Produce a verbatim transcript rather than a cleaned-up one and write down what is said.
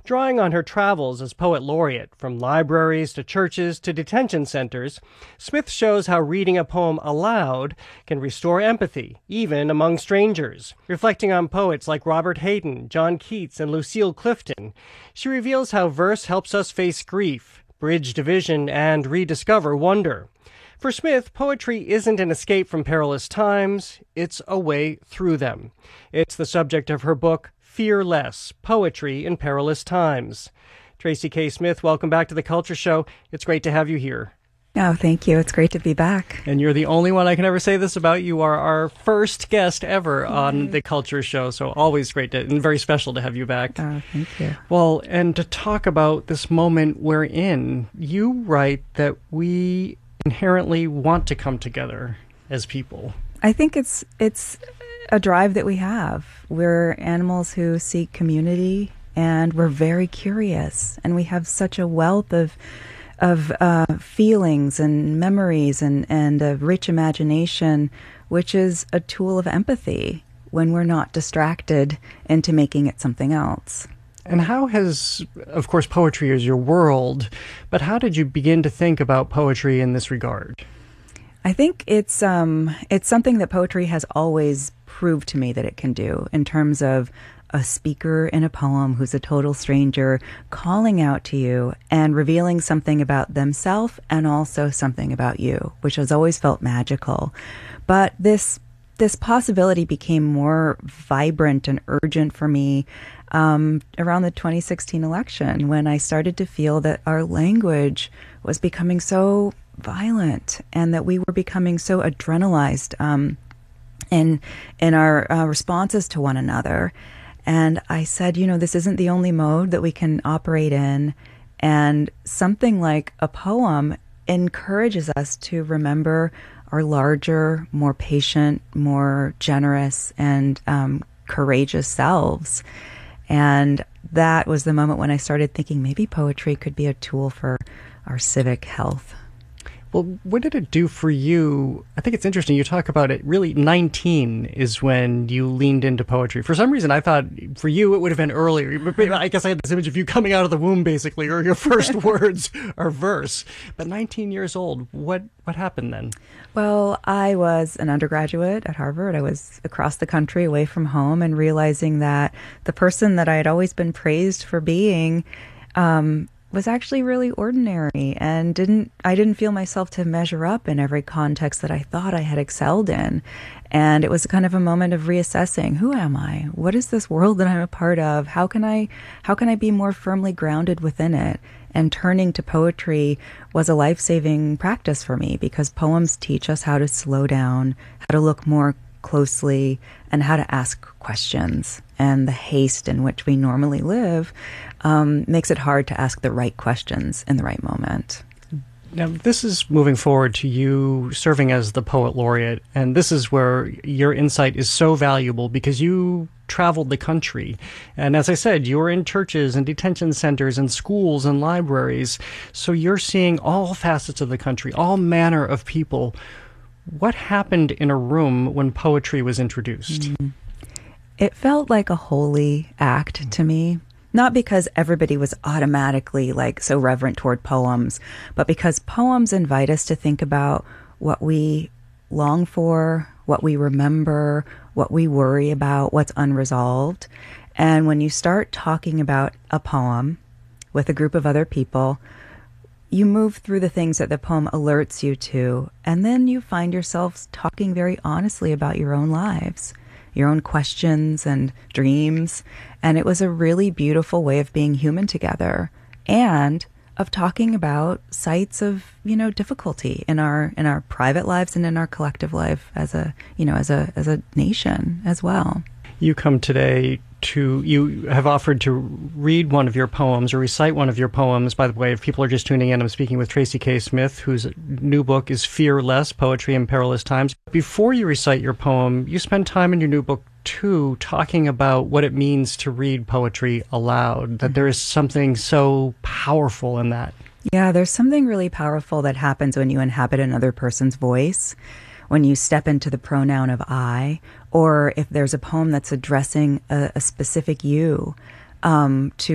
Drawing on her travels as poet laureate, from libraries to churches to detention centers, Smith shows how reading a poem aloud can restore empathy, even among strangers. Reflecting on poets like Robert Hayden, John Keats, and Lucille Clifton, she reveals how verse helps us face grief, bridge division, and rediscover wonder. For Smith, poetry isn't an escape from perilous times, it's a way through them. It's the subject of her book, Fear Less, Poetry in Perilous Times. Tracy K. Smith, welcome back to The Culture Show. It's great to have you here. Oh, thank you. It's great to be back. And you're the only one I can ever say this about. You are our first guest ever on The Culture Show, so always great to, and very special to have you back. Oh, thank you. Well, and to talk about this moment we're in, you write that we inherently want to come together as people. I think it's it's a drive that we have. We're animals who seek community, and we're very curious, and we have such a wealth of of uh, feelings and memories and, and a rich imagination, which is a tool of empathy when we're not distracted into making it something else. And how has, of course, poetry is your world, but how did you begin to think about poetry in this regard? I think it's um, it's something that poetry has always proved to me that it can do, in terms of a speaker in a poem who's a total stranger calling out to you and revealing something about themselves and also something about you, which has always felt magical. But this this possibility became more vibrant and urgent for me um, around the twenty sixteen election, when I started to feel that our language was becoming so violent and that we were becoming so adrenalized um, in in our uh, responses to one another. And I said, you know, this isn't the only mode that we can operate in. And something like a poem encourages us to remember our larger, more patient, more generous, and um, courageous selves. And that was the moment when I started thinking maybe poetry could be a tool for our civic health. Well, what did it do for you? I think it's interesting. You talk about it. Really, nineteen is when you leaned into poetry. For some reason, I thought for you it would have been earlier. I guess I had this image of you coming out of the womb, basically, or your first words are verse. But nineteen years old, what what happened then? Well, I was an undergraduate at Harvard. I was across the country, away from home, and realizing that the person that I had always been praised for being um, was actually really ordinary, and didn't I didn't feel myself to measure up in every context that I thought I had excelled in. And it was kind of a moment of reassessing, who am I? What is this world that I'm a part of? How can I how can I be more firmly grounded within it? And turning to poetry was a life-saving practice for me, because poems teach us how to slow down, how to look more closely, and how to ask questions. And the haste in which we normally live um, makes it hard to ask the right questions in the right moment. Now, this is moving forward to you serving as the poet laureate, and this is where your insight is so valuable, because you traveled the country. And as I said, you were in churches and detention centers and schools and libraries. So you're seeing all facets of the country, all manner of people. What happened in a room when poetry was introduced? Mm-hmm. It felt like a holy act to me. Not because everybody was automatically like so reverent toward poems, but because poems invite us to think about what we long for, what we remember, what we worry about, what's unresolved. And when you start talking about a poem with a group of other people, you move through the things that the poem alerts you to, and then you find yourselves talking very honestly about your own lives, your own questions and dreams. And it was a really beautiful way of being human together, and of talking about sites of, you know, difficulty in our in our private lives and in our collective life as a, you know, as a as a nation as well. You come today to, you have offered to read one of your poems or recite one of your poems. By the way, if people are just tuning in, I'm speaking with Tracy K. Smith, whose new book is Fear Less, Poetry in Perilous Times. Before you recite your poem, you spend time in your new book, too, talking about what it means to read poetry aloud, that there is something so powerful in that. Yeah, there's something really powerful that happens when you inhabit another person's voice, when you step into the pronoun of I, or if there's a poem that's addressing a, a specific you, um, to